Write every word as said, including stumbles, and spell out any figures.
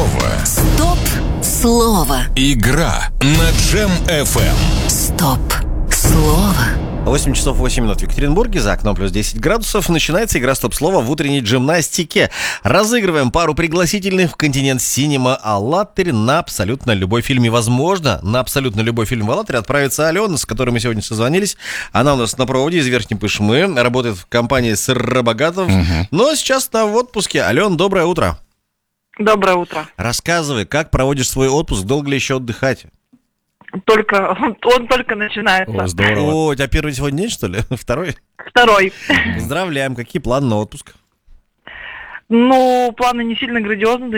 слово. Стоп слово. Игра на Джем эф эм. Стоп слово. восемь часов восемь минут в Екатеринбурге, за окном плюс десять градусов. Начинается игра «Стоп-слово» в утренней гимнастике. Разыгрываем пару пригласительных в континент Синема Алатырь на абсолютно любой фильм. И, возможно, на абсолютно любой фильм в Алатырь отправится Алена, с которой мы сегодня созвонились. Она у нас на проводе из Верхней Пышмы, работает в компании Сыробогатов, угу. но сейчас на в отпуске. Ален, доброе утро. Доброе утро. Рассказывай, как проводишь свой отпуск, долго ли еще отдыхать? Только, он только начинается. О, здорово. О, у тебя первый сегодня день, что ли? Второй? Второй. Поздравляем. Какие планы на отпуск? Ну, планы не сильно грандиозные.